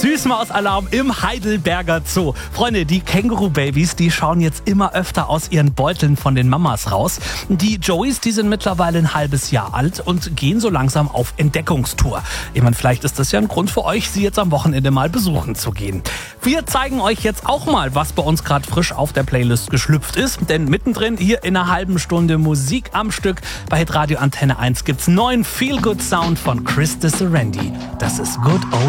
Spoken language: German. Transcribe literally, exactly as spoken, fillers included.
Süßmausalarm im Heidelberger Zoo. Freunde, die Känguru-Babys, die schauen jetzt immer öfter aus ihren Beuteln von den Mamas raus. Die Joeys, die sind mittlerweile ein halbes Jahr alt und gehen so langsam auf Entdeckungstour. Ich meine, vielleicht ist das ja ein Grund für euch, sie jetzt am Wochenende mal besuchen zu gehen. Wir zeigen euch jetzt auch mal, was bei uns gerade frisch auf der Playlist geschlüpft ist. Denn mittendrin hier in einer halben Stunde Musik am Stück bei Hitradio Antenne eins gibt's neuen Feel Good Sound von Chris de Serendi. Das ist Good Old